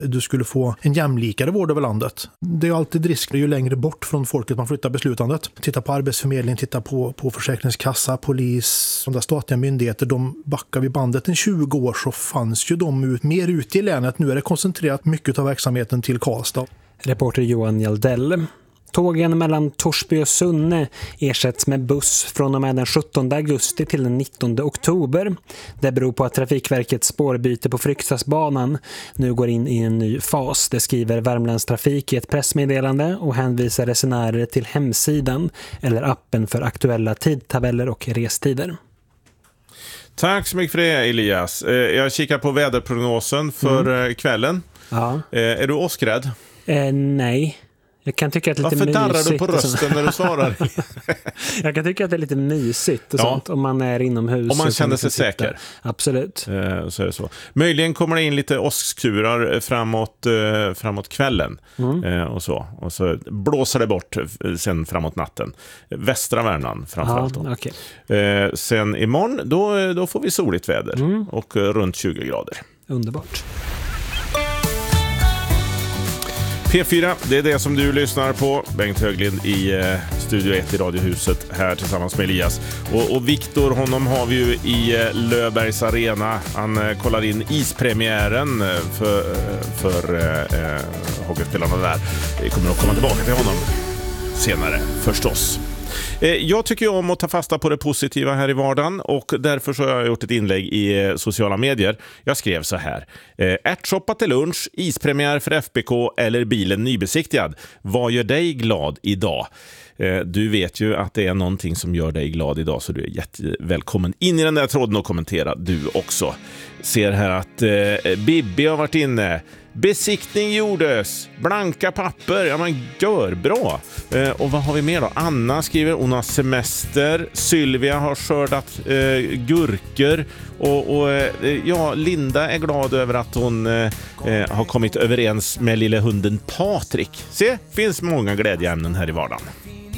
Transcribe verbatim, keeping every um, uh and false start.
du skulle få en jämlikare vård över landet. Det är alltid risk ju längre bort från folket man flyttar beslutandet. Titta på arbetsförmedling, titta på, på försäkringskassa, polis, de där statliga myndigheter. De backar vid bandet en tjugo år så fanns ju de ut, mer ute i länet. Nu är det koncentrerat mycket av verksamheten till Karlstad. Reporter Johan Hjeldell. Tågen mellan Torsby och Sunne ersätts med buss från och med den sjuttonde augusti till den nittonde oktober. Det beror på att Trafikverkets spårbyte på Fryksdalsbanan nu går in i en ny fas. Det skriver Värmlands Trafik i ett pressmeddelande och hänvisar resenärer till hemsidan eller appen för aktuella tidtabeller och restider. Tack så mycket för det, Elias. Jag kikar på väderprognosen för mm. kvällen. Ja. Är du åskrädd? Eh, nej. Jag kan tycka att det är lite Varför darrar mysigt. Du på rösten när du svarar? Jag kan tycka att det är lite mysigt och ja. sånt om man är inomhus. Om man känner sig säker. Absolut. Eh, så är det så. Möjligen kommer det in lite åskskurar framåt, eh, framåt kvällen. Mm. Eh, och, så. och så blåser det bort sen framåt natten. Västra Värmland framförallt. Ja, okay. eh, sen imorgon då, då får vi soligt väder. Mm. Och eh, runt tjugo grader. Underbart. P fyra, det är det som du lyssnar på. Bengt Höglind i eh, Studio ett i Radiohuset här tillsammans med Elias. Och, och Viktor, honom har vi ju i eh, Löfbergs Arena. Han eh, kollar in ispremiären för, för eh, eh, hockeyspelarna där. Vi kommer att komma tillbaka till honom senare förstås. Jag tycker ju om att ta fasta på det positiva här i vardagen och därför så har jag gjort ett inlägg i sociala medier. Jag skrev så här: ärtsoppa till lunch, ispremiär för F B K eller bilen nybesiktigad. Vad gör dig glad idag? Du vet ju att det är någonting som gör dig glad idag, så du är jättevälkommen in i den där tråden och kommentera du också. Ser här att eh, Bibi har varit inne. Besiktning gjordes, blanka papper, ja men gör bra. Eh, och vad har vi mer då? Anna skriver, hon har semester. Sylvia har skördat eh, gurkor. Och, och eh, ja, Linda är glad över att hon eh, har kommit överens med lilla hunden Patrik. Se, finns många glädjeämnen här i vardagen.